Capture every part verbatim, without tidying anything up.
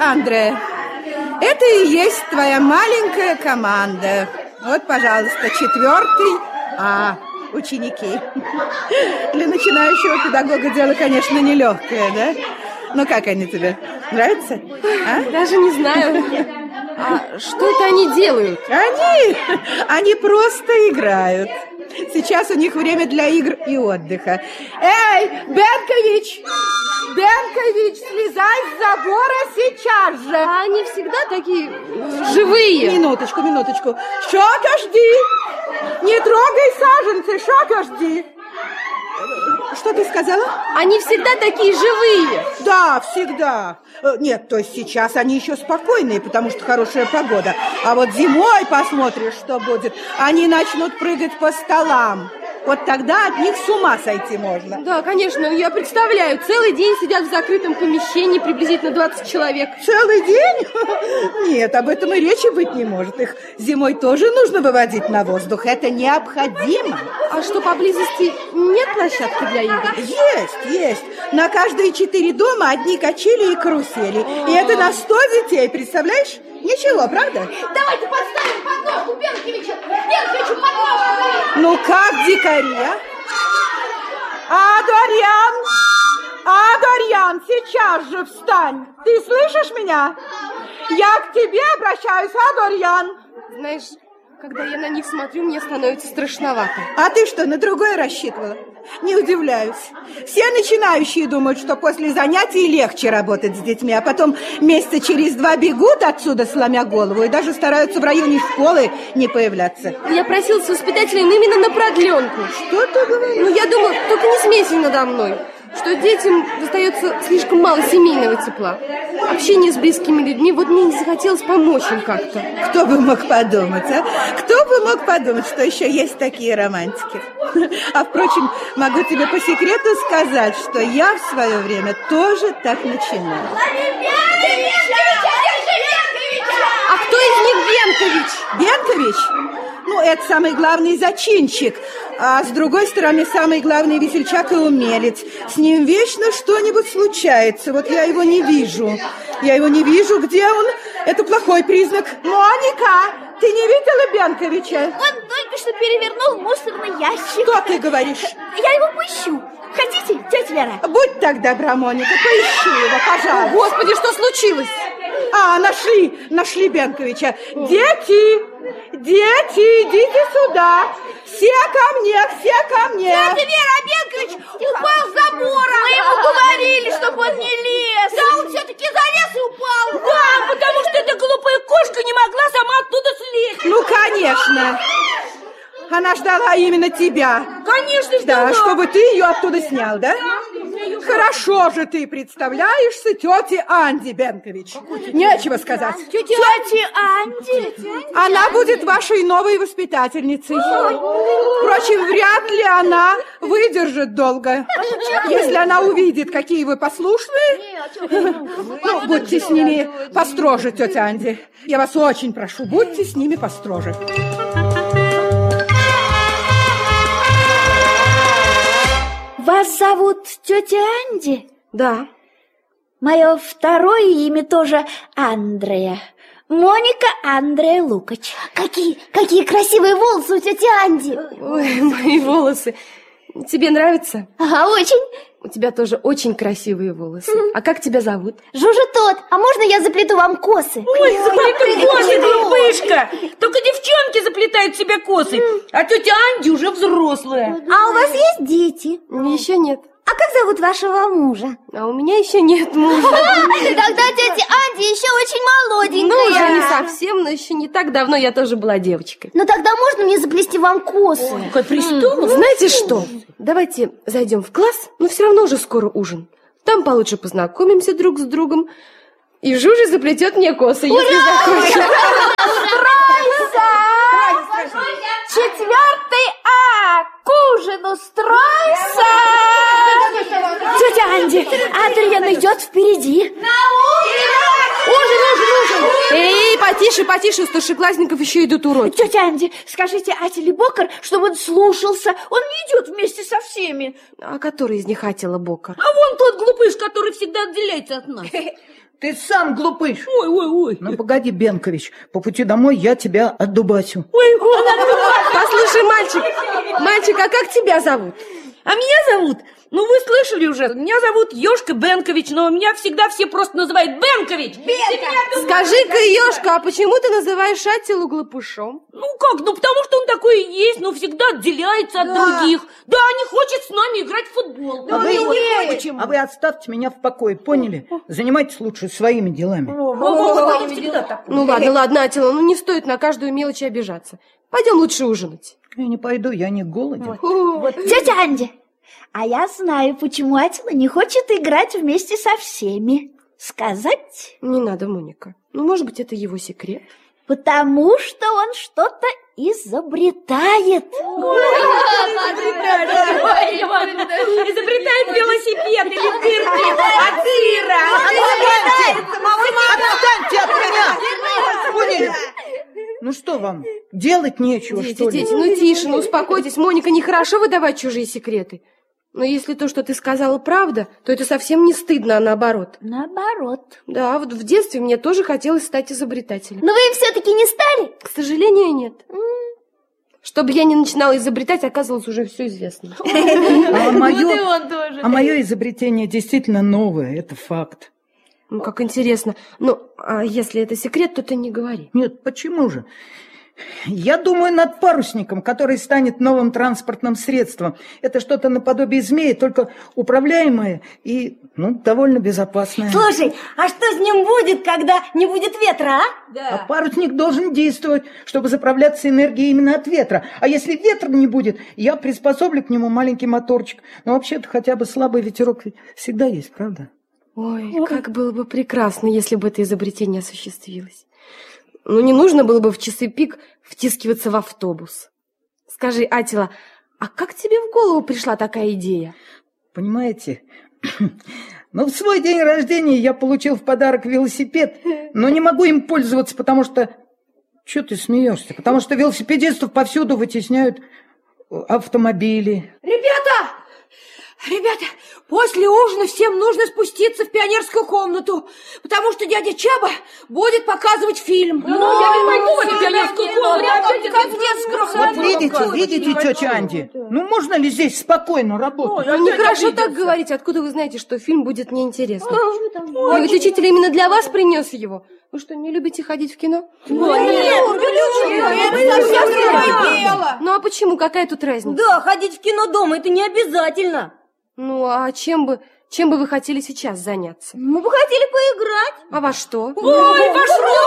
Андре, это и есть твоя маленькая команда. Вот, пожалуйста, четвертый А ученики. Для начинающего педагога дело, конечно, нелегкое, да? Ну, как они тебе? Нравятся? А? Даже не знаю. А что это они делают? Они? Они просто играют. Сейчас у них время для игр и отдыха. Эй, Бенкович! Бенкович, слезай с забора сейчас же! А они всегда такие живые. Минуточку, минуточку. Что-то жди! Не трогай саженцы, что-то жди! Что ты сказала? Они всегда такие живые. Да, всегда. Нет, то есть сейчас они еще спокойные, потому что хорошая погода. А вот зимой посмотришь, что будет. Они начнут прыгать по столам. Вот тогда от них с ума сойти можно. Да, конечно, я представляю. Целый день сидят в закрытом помещении, приблизительно двадцать человек. Целый день? Нет, об этом и речи быть не может. Их зимой тоже нужно выводить на воздух. Это необходимо. А что, поблизости нет площадки для игр? Есть, есть. На каждые четыре дома одни качели и карусели. И это на сто детей, представляешь? Ничего, правда? Давайте подставим подножку Бенковичу. Бенковичу подножку. Ну как дикари, а? Адорьян! Адорьян, сейчас же встань! Ты слышишь меня? Я к тебе обращаюсь, Адорьян! Знаешь, когда я на них смотрю, мне становится страшновато. А ты что, на другое рассчитывала? Не удивляюсь. Все начинающие думают, что после занятий легче работать с детьми, а потом месяца через два бегут отсюда, сломя голову, и даже стараются в районе школы не появляться. Я просила с воспитателем именно на продленку. Что ты говоришь? Ну, я думаю, только не смейся надо мной, что детям достается слишком мало семейного тепла. Общение с близкими людьми, вот мне не захотелось помочь им как-то. Кто бы мог подумать, а? Кто бы мог подумать, что еще есть такие романтики? А, впрочем, могу тебе по секрету сказать, что я в свое время тоже так начинала. А кто из них Бенкович? Бенкович? Ну, это самый главный зачинщик. А с другой стороны, самый главный весельчак и умелец. С ним вечно что-нибудь случается. Вот я его не вижу. Я его не вижу. Где он? Это плохой признак. Моника, ты не видела Бенковича? Он только что перевернул мусорный ящик. Что ты говоришь? Я его поищу. Хотите, тетя Вера? Будь так добра, Моника, поищи его, пожалуйста. Господи, что случилось? А, нашли, нашли Бенковича. Дети, дети, идите сюда. Все ко мне, все ко мне. Тетя Вера, Бенкович упал с забора. Мы ему говорили, чтобы он не лез. Да, он все-таки залез и упал. Да, потому что эта глупая кошка не могла сама оттуда слезть. Ну, конечно. Она ждала именно тебя. Конечно, ждала. Да, чтобы ты ее оттуда снял, да? Хорошо же ты представляешься тете Анде, Бенкович. Нечего сказать. Тетя Анди. Она будет вашей новой воспитательницей. Впрочем, вряд ли она выдержит долго. Если она увидит, какие вы послушные. Ну, будьте с ними построже, тетя Анди. Я вас очень прошу, будьте с ними построже. Вас зовут тетя Анди? Да. Мое второе имя тоже Андрея. Моника Андрея Лукач. Какие, какие красивые волосы у тети Анди. Ой, мои волосы. Тебе нравится? Ага, очень. У тебя тоже очень красивые волосы. А как тебя зовут? Жужа тот. А можно я заплету вам косы? Ой, заплетай косы, глупышка. Только девчонки заплетают себе косы, а тетя Анди уже взрослая. А у вас есть дети? Еще нет. А как зовут вашего мужа? А у меня еще нет мужа. Тогда тетя Анди еще очень молоденькая. Ну, уже не совсем, но еще не так давно я тоже была девочкой. Ну, тогда можно мне заплести вам косы? Какой престол. Знаете что? Давайте зайдем в класс, но все равно уже скоро ужин. Там получше познакомимся друг с другом. И Жужа заплетет мне косы, если захочет. Стройся! Четвертый А! К ужину стройся! Тетя Анди, Адриан идет впереди. На ужин! Ужин, ужин, ужин! Эй, потише, потише, у старшеклассников еще идут уроки. Тетя Анди, скажите Атиле Бокар, чтобы он слушался. Он не идет вместе со всеми. А который из них Атила Бокар? А вон тот глупыш, который всегда отделяется от нас. Ты сам глупыш. Ой, ой, ой. Ну, погоди, Бенкович, по пути домой я тебя отдубасю. Ой, ой. Послушай, мальчик, мальчик, а как тебя зовут? А меня зовут, ну вы слышали уже, меня зовут Ёшка Бенкович, но меня всегда все просто называют Бенкович. Бенка! Скажи-ка, Ёшка, а почему ты называешь Аттилу глупышом? Ну как, ну потому что он такой и есть, но всегда отделяется от Да. других. Да, не хочет с нами играть в футбол. А вы, Ну, не почему. а вы оставьте меня в покое, поняли? Занимайтесь лучше своими делами. О, всегда так. Ну ладно, ладно, Аттила, ну не стоит на каждую мелочь обижаться. Пойдем лучше ужинать. Я не пойду, я не голоден. Тетя Анди, а я знаю, почему Аттила не хочет играть вместе со всеми. Сказать? Не надо, Моника. Ну, может быть, это его секрет. Потому что он что-то изобретает. Изобретает велосипед или дырки от сыра. Отстаньте от меня! Поняли? Ну что вам, делать нечего, Дети, что ли? дети, ну тише, ну успокойтесь. Моника, нехорошо выдавать чужие секреты. Но если то, что ты сказала, правда, то это совсем не стыдно, а наоборот. Наоборот. Да, вот в детстве мне тоже хотелось стать изобретателем. Но вы все-таки не стали? К сожалению, нет. Чтобы я не начинала изобретать, оказывалось уже все известно. А мое, а мое изобретение действительно новое, это факт. Ну, как интересно. Ну, а если это секрет, то ты не говори. Нет, почему же? Я думаю над парусником, который станет новым транспортным средством. Это что-то наподобие змеи, только управляемое и, ну, довольно безопасное. Слушай, а что с ним будет, когда не будет ветра, а? А парусник должен действовать, чтобы заправляться энергией именно от ветра. А если ветра не будет, я приспособлю к нему маленький моторчик. Но вообще-то хотя бы слабый ветерок всегда есть, правда? Ой, как было бы прекрасно, если бы это изобретение осуществилось. Ну, не нужно было бы в часы пик втискиваться в автобус. Скажи, Аттила, а как тебе в голову пришла такая идея? Понимаете, ну, в свой день рождения я получил в подарок велосипед, но не могу им пользоваться, потому что... Чего ты смеешься? Потому что велосипедистов повсюду вытесняют автомобили. Ребята! Ребята, после ужина всем нужно спуститься в пионерскую комнату, потому что дядя Чаба будет показывать фильм. Ну, я не пойду в эту пионерскую комнату. Вот видите, видите, тетя Анди? Ну, можно ли здесь спокойно работать? Ну, нехорошо так говорить. Откуда вы знаете, что фильм будет неинтересным? Ну, ведь учитель именно для вас принес его. Вы что, не любите ходить в кино? Ну, а почему? Какая тут разница? Да, ходить в кино дома, это не обязательно. Ну, а чем бы, чем бы вы хотели сейчас заняться? Мы бы хотели поиграть. А во что? Ой, ваш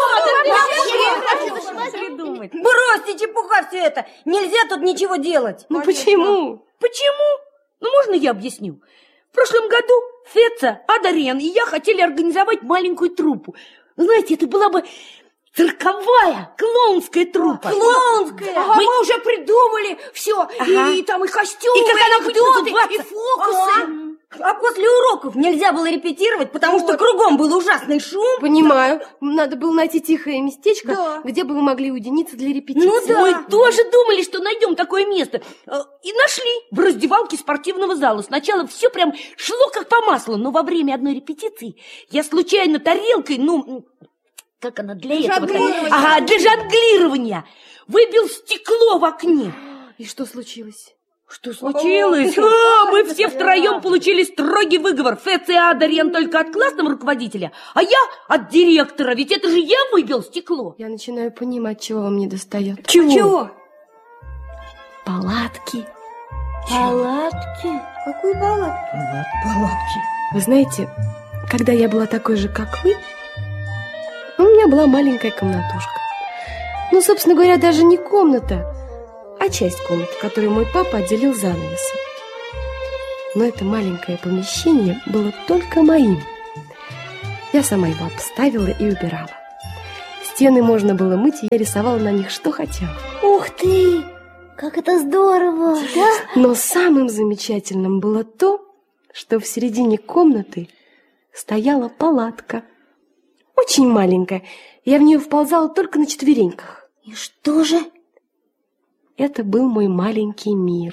Придумать. Бросьте чепуха все это. Нельзя тут ничего делать. Ну, почему? Почему? Ну, можно я объясню? В прошлом году Феца, Адарен и я хотели организовать маленькую труппу. Знаете, это была бы цирковая, клоунская труппа. Клоунская. Ага, мы... мы уже придумали все. И, и там и костюмы, И как она будет анекдоты, называться? и фокусы. Ага. А после уроков нельзя было репетировать, потому что кругом был ужасный шум. Понимаю. Надо было найти тихое местечко, Да. где бы вы могли уединиться для репетиции. Ну да. Мы тоже думали, что найдем такое место. Э, И нашли в раздевалке спортивного зала. Сначала все прям шло как по маслу, но во время одной репетиции я случайно тарелкой, ну, как она для этого? Ага, для жонглирования. Выбил стекло в окне. И что случилось? Что случилось? А, мы все втроем получили строгий выговор. Феца и Адарен только от классного руководителя, а я от директора. Ведь это же я выбил стекло. Я начинаю понимать, чего вам не достает. Чего? Чего? Палатки. Палатки? Какой палатки? Вот палатки. Вы знаете, когда я была такой же, как вы, у меня была маленькая комнатушка. Ну, собственно говоря, даже не комната, а часть комнаты, которую мой папа отделил занавесом. Но это маленькое помещение было только моим. Я сама его обставила и убирала. Стены можно было мыть, и я рисовала на них, что хотела. Ух ты! Как это здорово, да? Но самым замечательным было то, что в середине комнаты стояла палатка. Очень маленькая. Я в нее вползала только на четвереньках. И что же? Это был мой маленький мир.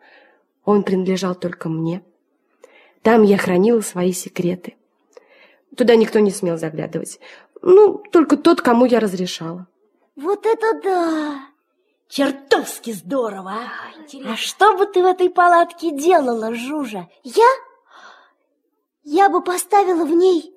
Он принадлежал только мне. Там я хранила свои секреты. Туда никто не смел заглядывать. Ну, только тот, кому я разрешала. Вот это да! Чертовски здорово, а? А что бы ты в этой палатке делала, Жужа? Я? Я бы поставила в ней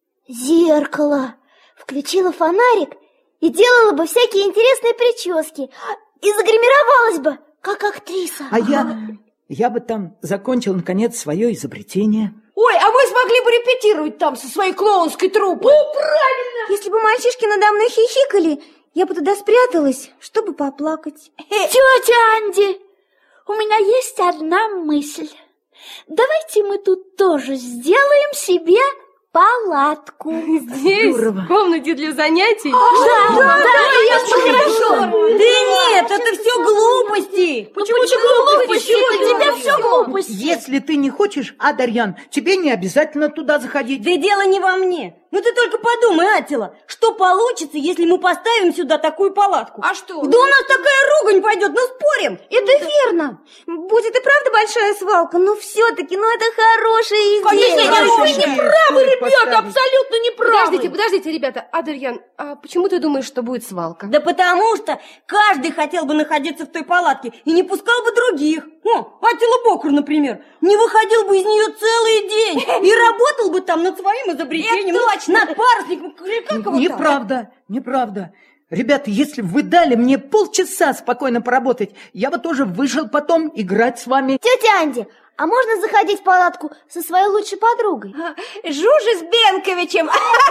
зеркало, включила фонарик и делала бы всякие интересные прически. И загримировалась бы, как актриса. А я, я бы там закончил, наконец, свое изобретение. Ой, а мы смогли бы репетировать там со своей клоунской труппой. О, правильно! Если бы мальчишки надо мной хихикали, я бы туда спряталась, чтобы поплакать. Тетя Анди, у меня есть одна мысль. Давайте мы тут тоже сделаем себе палатку. Здесь, Здорово. в комнате для занятий? Да, да, да, Хорошо. Да нет, это все глупости. Почему, почему глупости? У тебя все глупости. Если ты не хочешь, а, Дарьян, тебе не обязательно туда заходить. Да и дело не во мне. Ну ты только подумай, Аттила, что получится, если мы поставим сюда такую палатку? А что? Да у нас такая ругань пойдет, ну спорим. Это верно. Будет и правда большая свалка, но все-таки, ну это хорошая идея. Конечно, вы не правы, ребята, поставить. абсолютно не правы. Подождите, подождите, ребята. Адарьян, а почему ты думаешь, что будет свалка? Да потому что каждый хотел бы находиться в той палатке и не пускал бы других. О, Аттила Бокур, например, не выходил бы из нее целый день и работал бы там над своим изобретением. Это точно. Над парусником, или как его там? Неправда, неправда. Ребята, если бы вы дали мне полчаса спокойно поработать, я бы тоже вышел потом играть с вами. Тетя Анди, а можно заходить в палатку со своей лучшей подругой? Жужа с Бенковичем.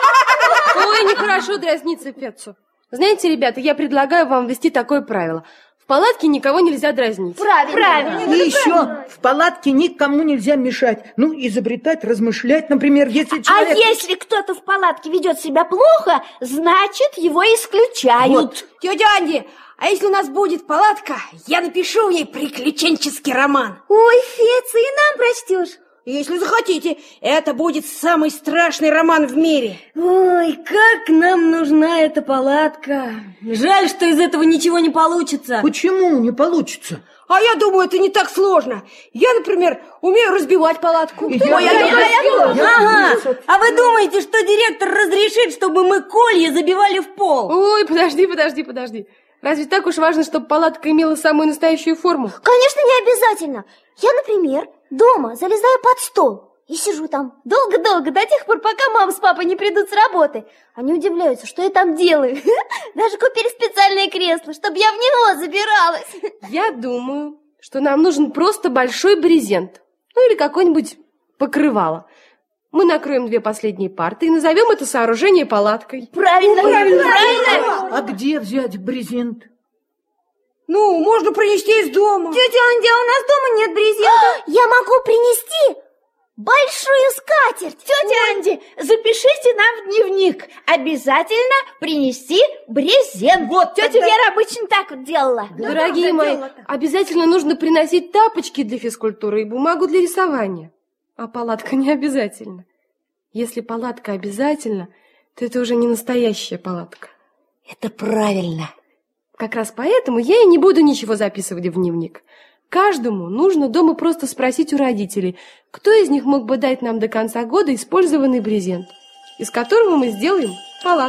Ой, нехорошо дразниться Фетцу. Знаете, ребята, я предлагаю вам ввести такое правило. В палатке никого нельзя дразнить. Правильно. Правильно. И еще в палатке никому нельзя мешать. Ну, изобретать, размышлять, например, если человек... А если кто-то в палатке ведет себя плохо, значит, его исключают. Вот. Тетя Анди, а если у нас будет палатка, я напишу в ней приключенческий роман. Ой, Феца, и нам прочтешь. Если захотите, это будет самый страшный роман в мире. Ой, как нам нужна эта палатка. Жаль, что из этого ничего не получится. Почему не получится? А я думаю, это не так сложно. Я, например, умею разбивать палатку. И я- Ой, я- я- я- я- я- я- Ага, а вы думаете, что директор разрешит, чтобы мы колья забивали в пол? Ой, подожди, подожди, подожди. Разве так уж важно, чтобы палатка имела самую настоящую форму? Конечно, не обязательно. Я, например, дома залезаю под стол и сижу там долго-долго, до тех пор, пока мама с папой не придут с работы. Они удивляются, что я там делаю. Даже купили специальное кресло, чтобы я в него забиралась. Я думаю, что нам нужен просто большой брезент. Ну или какое-нибудь покрывало. Мы накроем две последние парты и назовем это сооружение палаткой. Правильно, правильно, правильно. А где взять брезент? Ну, можно принести из дома. Тетя Анди, а у нас дома нет брезента. Я могу принести большую скатерть. Тетя Анди, запишите нам в дневник. Обязательно принести брезент. Вот, тетя Вера обычно так вот делала. Дорогие мои, обязательно нужно приносить тапочки для физкультуры и бумагу для рисования. А палатка не обязательно. Если палатка обязательно, то это уже не настоящая палатка. Это правильно. Как раз поэтому я и не буду ничего записывать в дневник. Каждому нужно дома просто спросить у родителей, кто из них мог бы дать нам до конца года использованный брезент, из которого мы сделаем палатку.